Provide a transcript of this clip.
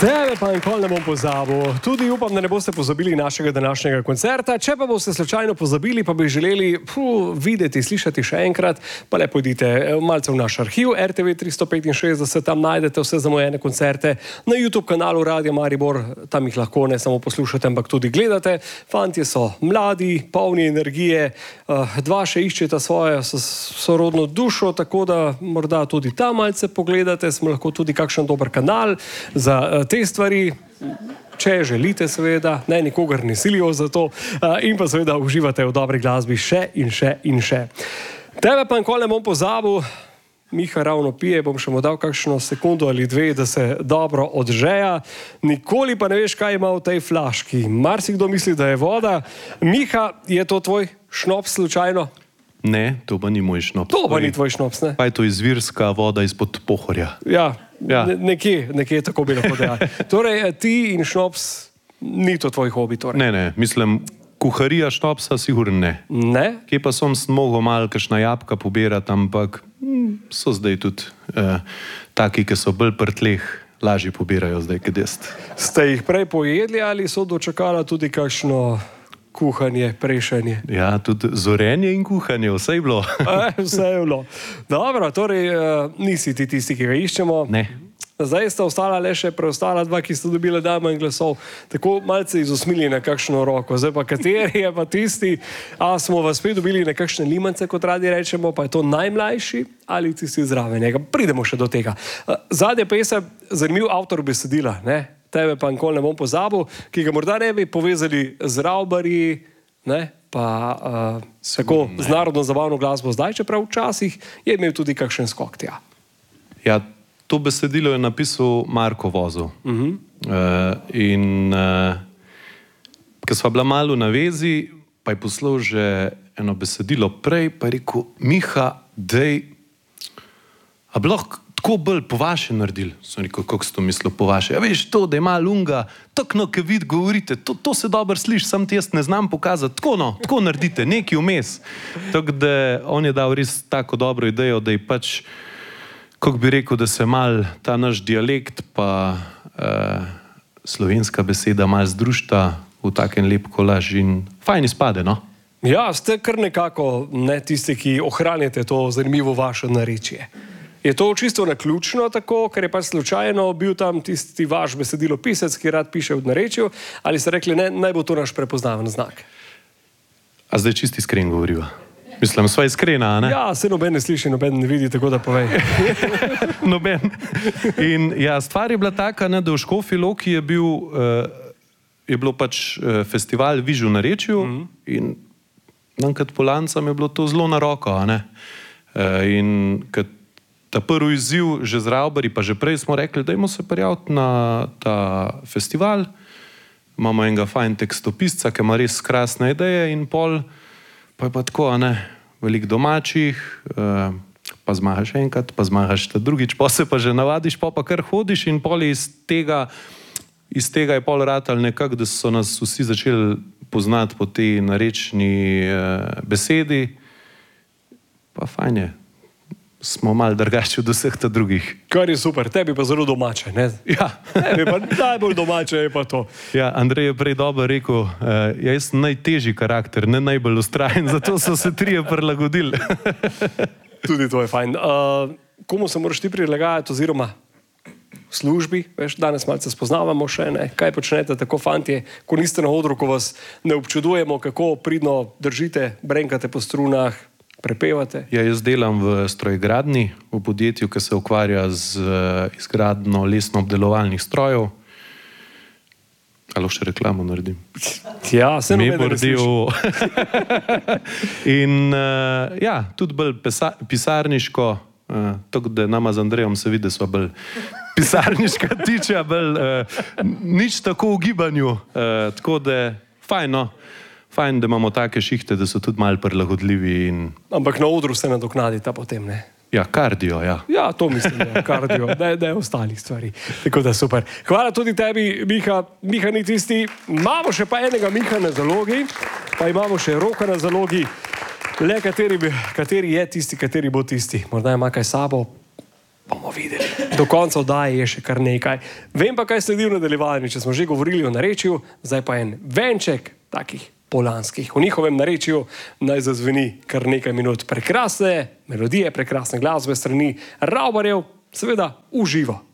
Tebe pa nikoli ne bom pozabil. Tudi upam, da ne boste pozabili našega današnjega koncerta. Če pa boste slučajno pozabili, pa bi želeli videti, slišati še enkrat, pa le pojdite malce v naš arhiv, RTV 365, tam najdete vse zamujene koncerte. Na YouTube kanalu Radia Maribor, tam jih lahko ne samo poslušate, ampak tudi gledate. Fantje so mladi, polni energije, dva še iščeta svojo sorodno dušo, tako da morda tudi tam malce pogledate. Smo lahko tudi kakšen dober kanal za te stvari, če želite seveda, ne, nikogar ne silijo za to, in pa seveda uživate v dobri glasbi še in še in še. Tebe pa nikoli ne bom pozabil, Miha ravno pije, bom še mu dal kakšno sekundo ali dve, da se dobro odžeja. Nikoli pa ne veš, kaj ima v tej flaški. Marsikdo misli, da je voda. Miha, je to tvoj šnops slučajno? Ne, to pa ni moj šnops. To pa ni tvoj šnops, ne? Pa je to izvirska voda izpod Pohorja. Ja. Nekje tako bi lahko dejali. Torej, ti in šnops ni to tvoj hobi, torej? Ne, mislim, kuharija šnopsa sigurno ne. Ne? Kje pa sem mogel malo kakšna jabka pobirati, ampak so zdaj tudi taki, ki so bolj pri tleh, lažje pobirajo zdaj, kad jaz. Ste jih prej pojedli ali so dočakala tudi kakšno kuhanje, prešanje? Ja, tudi zorenje in kuhanje, vse je bilo. Vse je bilo. Dobro, torej nisi ti tisti, ki ga iščemo. Ne. Zdaj sta ostala le še preostala dva, ki sta dobila najmanj glasov. Tako malce izusmili na kakšno roko. Zdaj pa kateri je pa tisti, a smo vas spet dobili na kakšne limance, kot radi rečemo, pa je to najmlajši ali tisti zraven njega. Pridemo še do tega. Zadnje pa je zanimiv avtor besedila, ne? Tebe pa nikoli ne bom pozabil, ki ga morda ne bi povezali z Ravbarji, pa tako z narodno zabavno glasbo zdaj, čeprav včasih je imel tudi kakšen skok tja. Ja, to besedilo je napisal Marko Vozel. In ko sva bila malo na vezi, pa je poslal že eno besedilo prej, pa je rekel, Miha, dej, a bi lahko tako bolj po vaše naredili? Sem rekel, kako si to mislil po vaše? Ja, veš, to, da je malo lunga, takno, ki vid govorite, to se dobro sliši, sam ti jaz ne znam pokazati. Tako naredite, nekaj vmes. Tako da on je dal res tako dobro idejo, da je pač, kako bi rekel, da se mal ta naš dialekt pa slovenska beseda mal združta v takem lep kolaž in fajn izpade, no? Ja, ste kar nekako tisti, ki ohranjate to zanimivo vaše narečje. Je to čisto naključno tako, ker je pač slučajno bil tam tisti vaš besedilo pisec, ki rad piše v narečju, ali ste rekli, ne, naj bo to naš prepoznaven znak? A zdaj čisto iskren govoriva? Mislim, sva iskrena, ne? Ja, se noben ne sliši, noben ne vidi, tako da povej. Noben. In ja, stvar je bila taka, da v Škofji Loki je bilo pač festival Viž v narečju in nam kot Polancam je bilo to zelo na roko, ne? In kot ta prvi izziv, že z Ravbarji, pa že prej smo rekli, dajmo se prijaviti na ta festival. Imamo enega fajn tekstopisca, ki ima res krasne ideje in pol, pa je pa tako, veliko domačih, pa zmagaš enkrat, pa zmagaš ta drugič, pa se pa že navadiš, pa kar hodiš in pol iz tega je pol ratal nekako, da so nas vsi začeli poznati po tej narečni besedi, pa fajn je. Smo malo drugačni od vseh ta drugih. Kar je super, tebi pa zelo domače, ne? Ja. Tebi pa najbolj domače je pa to. Ja, Andrej je prej dobro rekel, jaz sem najtežji karakter, ne najbolj vztrajen, zato so se trije prilagodili. Tudi to je fajn. Komu se moraš ti prilagajati oziroma v službi? Veš, danes malce spoznavamo še, ne? Kaj počnete tako fantje, ko niste na odru, ko vas ne občudujemo, kako pridno držite, brenkate po strunah, prepevate? Ja, jaz delam v strojgradni, v podjetju, ki se ukvarja z izgradnjo lesno-obdelovalnih strojev. Ali še reklamo naredim? Ja, se noben ne sliši. In ja, tudi bolj pisarniško, tako da nama z Andrejom se vidi, da so bolj pisarniška tiča, bolj nič tako v gibanju. Tako da fajn, no. Fajn, da imamo take šihte, da so tudi malo prilagodljivi. Ampak na odru se nadoknadita potem, ne? Ja, kardio, ja. Ja, to mislim, da je kardio, da je ostalih stvari. Tako da super. Hvala tudi tebi, Miha. Miha ni tisti. Imamo še pa enega Miha na zalogi, pa imamo še Roka na zalogi. Le kateri je tisti, kateri bo tisti. Morda ima kaj sabo, bomo videli. Do konca oddaje je še kar nekaj. Vem pa, kaj sledi v nadaljevanju, če smo že govorili o narečju, zdaj pa en venček takih polanskih. V njihovem narečju naj zazveni kar nekaj minut prekrasne melodije, prekrasne glasbe strani Ravbarjev, seveda uživo.